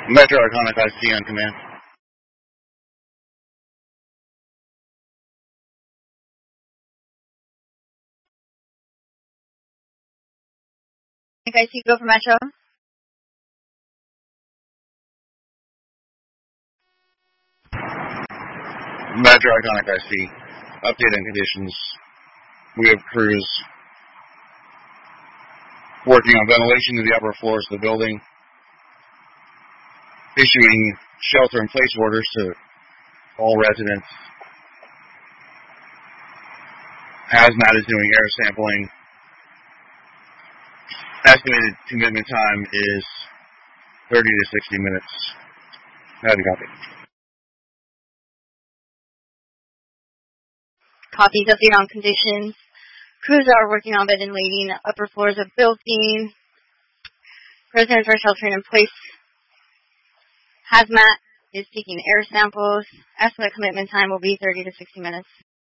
Metro Iconic IC on command. IC, go for Metro. Metro Iconic IC. Update on conditions. We have crews working on ventilation in the upper floors of the building, issuing shelter-in-place orders to all residents. Hazmat is doing air sampling. Estimated commitment time is 30 to 60 minutes. Howdy, copy. Copies, update on conditions. Crews are working on ventilating upper floors of building. Residents are sheltering in place. Hazmat is taking air samples. Estimate commitment time will be 30 to 60 minutes.